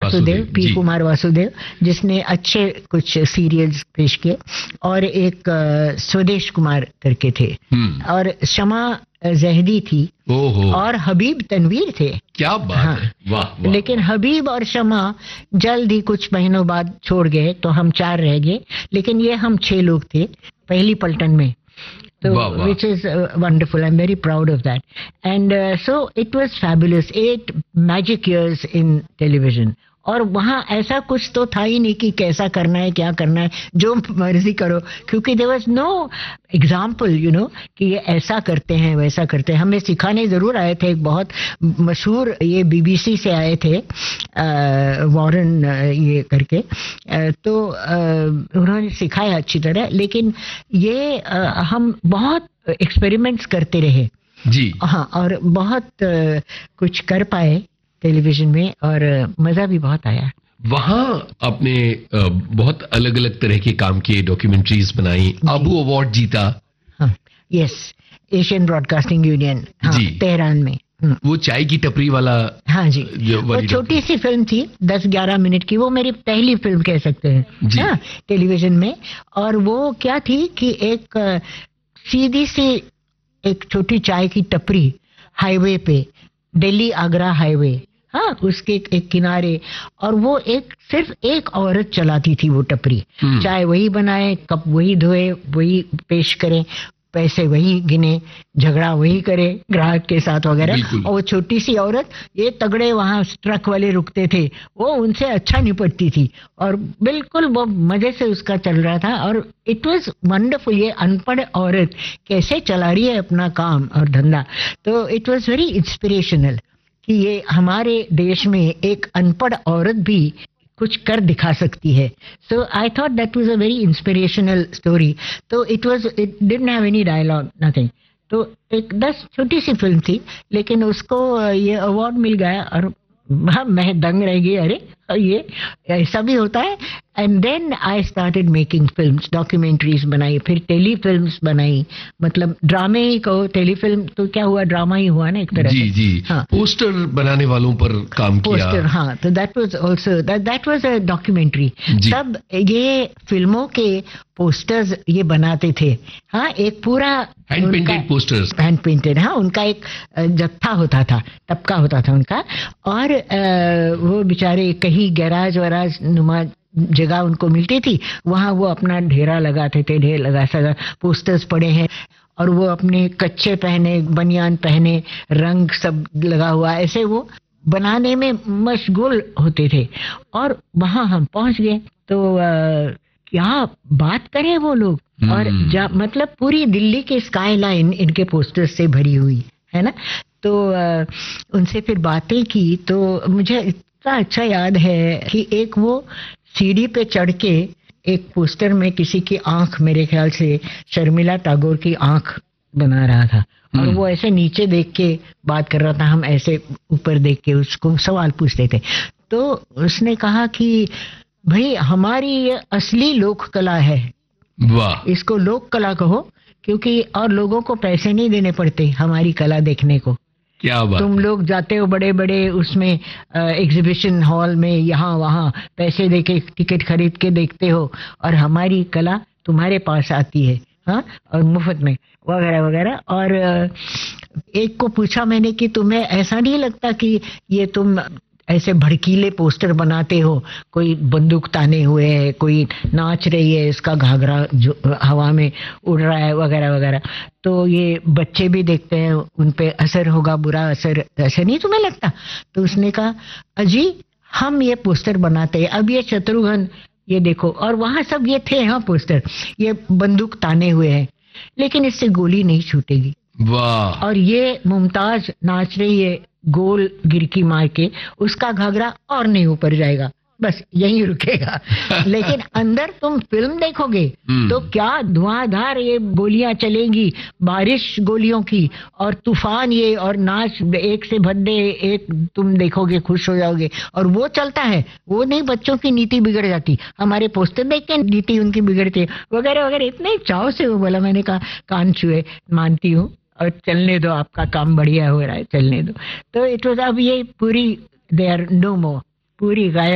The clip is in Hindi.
Vasudev, P G. कुमार वासुदेव, जिसने अच्छे कुछ सीरियल्स पेश किए, और एक स्वदेश कुमार करके थे, और शमा जहदी थी, ओहो, और हबीब तनवीर थे। क्या बात हाँ। है, वाह वाह। लेकिन हबीब और शमा जल्द ही कुछ महीनों बाद छोड़ गए, तो हम 4 रह गए, लेकिन ये हम 6 लोग थे पहली पलटन में। So, वाह, वाह। which is wonderful. I'm very proud of that. And so it was fabulous. 8 magic years in television. और वहाँ ऐसा कुछ तो था ही नहीं कि कैसा करना है, क्या करना है, जो मर्जी करो, क्योंकि there was no example, कि ये ऐसा करते हैं, वैसा करते हैं। हमें सिखाने जरूर आए थे, एक बहुत मशहूर, ये बीबीसी से आए थे, वॉरेन ये करके, तो उन्होंने सिखाया अच्छी तरह, लेकिन ये हम बहुत एक्सपेरिमेंट्स करते रहे जी। हाँ, और बहुत कुछ कर पाए टेलीविजन में, और मजा भी बहुत आया। वहाँ आपने बहुत अलग अलग तरह के काम किए, डॉक्यूमेंट्रीज बनाई, अबू अवार्ड जीता। हाँ, यस, एशियन ब्रॉडकास्टिंग यूनियन, हाँ, तेहरान में। वो चाय की टपरी वाला, हाँ जी, वो छोटी सी फिल्म थी, 10-11 मिनट की, वो मेरी पहली फिल्म कह सकते हैं जी। हाँ, टेलीविजन में। और वो क्या थी कि एक सीधी सी एक छोटी चाय की टपरी हाईवे पे, दिल्ली आगरा हाईवे, हाँ, उसके एक किनारे, और वो सिर्फ एक औरत चलाती थी वो टपरी। चाय वही बनाए, कप वही धोए, वही पेश करे, पैसे वही गिने, झगड़ा वही करे ग्राहक के साथ वगैरह। और वो छोटी सी औरत, ये तगड़े वहाँ ट्रक वाले रुकते थे, वो उनसे अच्छा निपटती थी, और बिल्कुल वो मजे से उसका चल रहा था। और इट वाज वंडरफुल, ये अनपढ़ औरत कैसे चला रही है अपना काम और धंधा। तो इट वाज वेरी इंस्पिरेशनल कि ये हमारे देश में एक अनपढ़ औरत भी कुछ कर दिखा सकती है। सो I thought that was a very inspirational story. तो it didn't have any dialogue, nothing. तो एक 10 छोटी सी फिल्म थी, लेकिन उसको ये अवार्ड मिल गया, और मैं दंग रह गई, अरे ये ऐसा भी होता है। And then I started making films, documentaries बनाई, फिर टेली फिल्म्स बनाई, मतलब ड्रामे ही कहो, टेली फिल्म तो क्या हुआ, ड्रामा ही हुआ ना एक तरह जी से। जी। हाँ, पोस्टर बनाने वालों पर काम किया। पोस्टर, हाँ, तो that was also that was a documentary. तब ये फिल्मों के पोस्टर्स ये बनाते थे, हाँ, एक पूरा hand painted posters, hand painted, हाँ, उनका एक जत्था होता था, तबका होता था उनका। और वो बेचारे कहीं गैराज वराज नुमा जगह उनको मिलती थी, वहां वो अपना ढेरा लगाते थे, ढेर लगा सगा पोस्टर्स पड़े हैं, और वो अपने कच्चे पहने, बनियान पहने, रंग सब लगा हुआ, ऐसे वो बनाने में मशगूल होते थे। और वहां हम पहुंच गए, तो क्या बात करें वो लोग। और मतलब पूरी दिल्ली की स्काई लाइन इनके पोस्टर्स से भरी हुई है ना। तो उनसे फिर बातें की, तो मुझे इतना अच्छा याद है कि एक वो सीढ़ी पे चढ़ के एक पोस्टर में किसी की आंख, मेरे ख्याल से शर्मिला टैगोर की आंख बना रहा था, और वो ऐसे नीचे देख के बात कर रहा था, हम ऐसे ऊपर देख के उसको सवाल पूछते थे। तो उसने कहा कि भाई हमारी ये असली लोक कला है, वाह, इसको लोक कला कहो, क्योंकि और लोगों को पैसे नहीं देने पड़ते हमारी कला देखने को। क्या बात। तुम लोग जाते हो बड़े बड़े उसमें एग्जीबिशन हॉल में, यहाँ वहाँ पैसे देके टिकट खरीद के देखते हो, और हमारी कला तुम्हारे पास आती है, हाँ, और मुफ्त में वगैरह वगैरह। और एक को पूछा मैंने कि तुम्हें ऐसा नहीं लगता कि ये तुम ऐसे भड़कीले पोस्टर बनाते हो, कोई बंदूक ताने हुए है, कोई नाच रही है, इसका घाघरा जो हवा में उड़ रहा है वगैरह वगैरह, तो ये बच्चे भी देखते हैं, उन पे असर होगा, बुरा असर, ऐसे नहीं तुम्हें लगता? तो उसने कहा, अजी हम ये पोस्टर बनाते हैं, अब ये शत्रुघ्न ये देखो, और वहां सब ये थे, हाँ, पोस्टर, ये बंदूक ताने हुए हैं, लेकिन इससे गोली नहीं छूटेगी। वाह। और ये मुमताज नाच रही है गोल गिरकी मार के, उसका घाघरा और नहीं ऊपर जाएगा, बस यहीं रुकेगा। लेकिन अंदर तुम फिल्म देखोगे तो क्या धुआंधार ये गोलियां चलेंगी, बारिश गोलियों की, और तूफान ये, और नाच एक से भद्दे एक, तुम देखोगे खुश हो जाओगे। और वो चलता है, वो नहीं बच्चों की नीति बिगड़ जाती, हमारे पोस्टर देख के नीति उनकी बिगड़ती है वगैरह वगैरह। इतने चाव से वो बोला, मैंने कहा कान छुए, मानती हूँ, और चलने दो, आपका काम बढ़िया हो रहा है, चलने दो। तो इट वाज, अब ये पूरी, दे आर नो मोर, पूरी गायब